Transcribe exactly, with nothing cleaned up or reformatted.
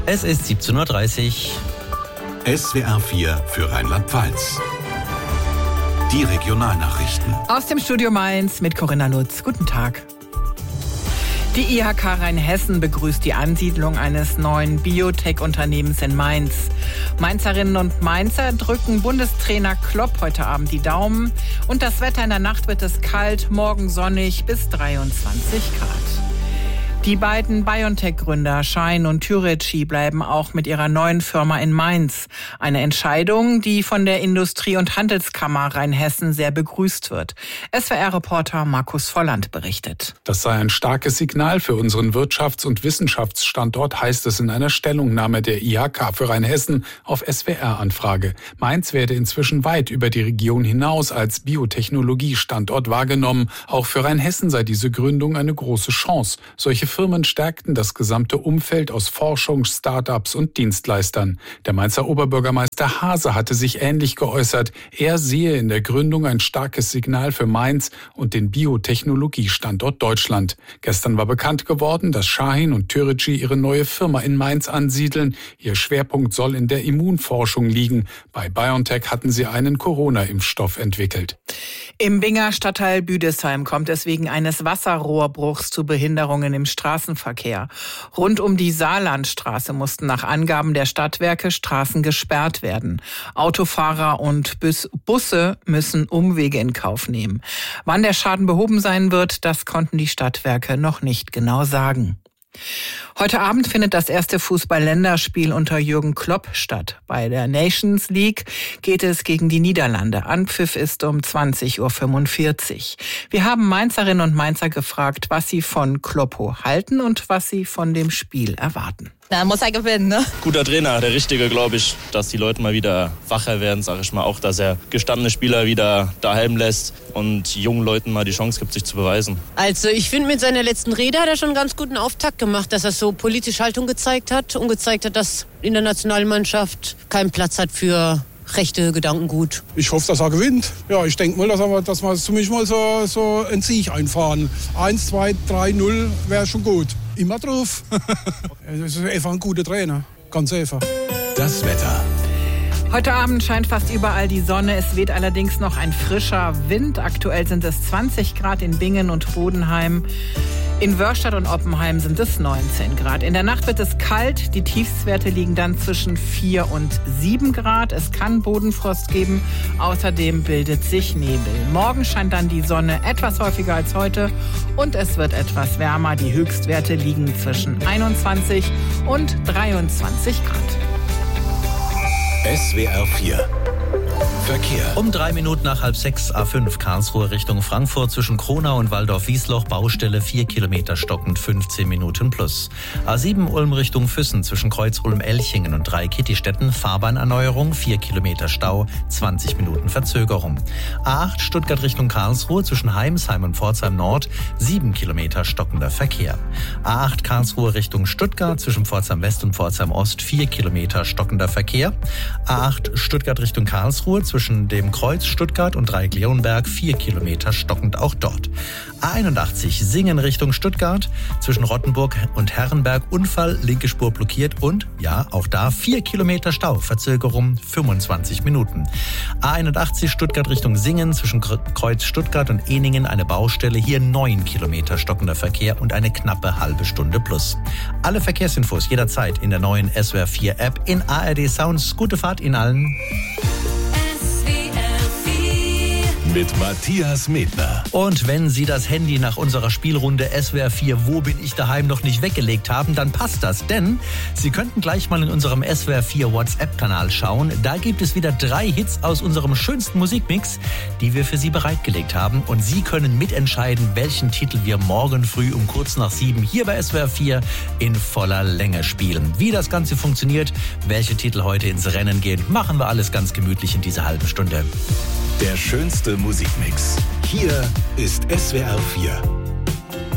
Es ist siebzehn Uhr dreißig. S W R vier für Rheinland-Pfalz. Die Regionalnachrichten. Aus dem Studio Mainz mit Corinna Lutz. Guten Tag. Die I H K Rheinhessen begrüßt die Ansiedlung eines neuen Biotech-Unternehmens in Mainz. Mainzerinnen und Mainzer drücken Bundestrainer Klopp heute Abend die Daumen. Und das Wetter: in der Nacht wird es kalt, morgen sonnig bis dreiundzwanzig Grad. Die beiden BioNTech-Gründer Schein und Türeci bleiben auch mit ihrer neuen Firma in Mainz. Eine Entscheidung, die von der Industrie- und Handelskammer Rheinhessen sehr begrüßt wird. S W R-Reporter Markus Volland berichtet. Das sei ein starkes Signal für unseren Wirtschafts- und Wissenschaftsstandort, heißt es in einer Stellungnahme der I H K für Rheinhessen auf S W R-Anfrage. Mainz werde inzwischen weit über die Region hinaus als Biotechnologiestandort wahrgenommen. Auch für Rheinhessen sei diese Gründung eine große Chance. Solche Firmen stärkten das gesamte Umfeld aus Forschung, Start-ups und Dienstleistern. Der Mainzer Oberbürgermeister Haase hatte sich ähnlich geäußert. Er sehe in der Gründung ein starkes Signal für Mainz und den Biotechnologiestandort Deutschland. Gestern war bekannt geworden, dass Schein und Türeci ihre neue Firma in Mainz ansiedeln. Ihr Schwerpunkt soll in der Immunforschung liegen. Bei BioNTech hatten sie einen Corona-Impfstoff entwickelt. Im Binger Stadtteil Büdesheim kommt es wegen eines Wasserrohrbruchs zu Behinderungen im Straßenverkehr. Rund um die Saarlandstraße mussten nach Angaben der Stadtwerke Straßen gesperrt werden. Autofahrer und Bus- Busse müssen Umwege in Kauf nehmen. Wann der Schaden behoben sein wird, das konnten die Stadtwerke noch nicht genau sagen. Heute Abend findet das erste Fußball-Länderspiel unter Jürgen Klopp statt. Bei der Nations League geht es gegen die Niederlande. Anpfiff ist um zwanzig Uhr fünfundvierzig. Wir haben Mainzerinnen und Mainzer gefragt, was sie von Kloppo halten und was sie von dem Spiel erwarten. Da muss er gewinnen, ne? Guter Trainer, der Richtige, glaube ich, dass die Leute mal wieder wacher werden, sage ich mal. Auch, dass er gestandene Spieler wieder daheim lässt und jungen Leuten mal die Chance gibt, sich zu beweisen. Also ich finde, mit seiner letzten Rede hat er schon einen ganz guten Auftakt gemacht, dass er so politische Haltung gezeigt hat und gezeigt hat, dass in der Nationalmannschaft keinen Platz hat für rechte Gedankengut. Ich hoffe, dass er gewinnt. Ja, ich denke mal, dass wir, dass wir zumindest mal so, so einen Sieg einfahren. eins, zwei, drei, null wäre schon gut. Immer drauf. Das ist einfach ein guter Trainer. Ganz einfach. Das Wetter. Heute Abend scheint fast überall die Sonne. Es weht allerdings noch ein frischer Wind. Aktuell sind es zwanzig Grad in Bingen und Bodenheim. In Wörstadt und Oppenheim sind es neunzehn Grad. In der Nacht wird es kalt. Die Tiefstwerte liegen dann zwischen vier und sieben Grad. Es kann Bodenfrost geben. Außerdem bildet sich Nebel. Morgen scheint dann die Sonne etwas häufiger als heute und es wird etwas wärmer. Die Höchstwerte liegen zwischen einundzwanzig und dreiundzwanzig Grad. S W R vier. Verkehr. Um drei Minuten nach halb sechs, A fünf Karlsruhe Richtung Frankfurt zwischen Kronau und Waldorf-Wiesloch, Baustelle vier Kilometer stockend, fünfzehn Minuten plus. A sieben Ulm Richtung Füssen zwischen Kreuz Ulm-Elchingen und drei Kittistetten, Fahrbahnerneuerung, vier Kilometer Stau, zwanzig Minuten Verzögerung. A acht Stuttgart Richtung Karlsruhe zwischen Heimsheim und Pforzheim Nord, sieben Kilometer stockender Verkehr. A acht Karlsruhe Richtung Stuttgart zwischen Pforzheim West und Pforzheim Ost, vier Kilometer stockender Verkehr. A acht Stuttgart Richtung Karlsruhe zwischen dem Kreuz Stuttgart und Dreieck-Leonberg, vier Kilometer stockend auch dort. A einundachtzig Singen Richtung Stuttgart zwischen Rottenburg und Herrenberg, Unfall, linke Spur blockiert und, ja, auch da vier Kilometer Stau, Verzögerung fünfundzwanzig Minuten. A einundachtzig Stuttgart Richtung Singen zwischen Kreuz Stuttgart und Eningen, eine Baustelle, hier neun Kilometer stockender Verkehr und eine knappe halbe Stunde plus. Alle Verkehrsinfos jederzeit in der neuen S W R vier App, in A R D Sounds. Gute Fahrt Ihnen allen. Mit Matthias Medner. Und wenn Sie das Handy nach unserer Spielrunde S W R vier Wo bin ich daheim noch nicht weggelegt haben, dann passt das. Denn Sie könnten gleich mal in unserem S W R vier WhatsApp-Kanal schauen. Da gibt es wieder drei Hits aus unserem schönsten Musikmix, die wir für Sie bereitgelegt haben. Und Sie können mitentscheiden, welchen Titel wir morgen früh um kurz nach sieben hier bei S W R vier in voller Länge spielen. Wie das Ganze funktioniert, welche Titel heute ins Rennen gehen, machen wir alles ganz gemütlich in dieser halben Stunde. Der schönste Musikmix. Hier ist S W R vier.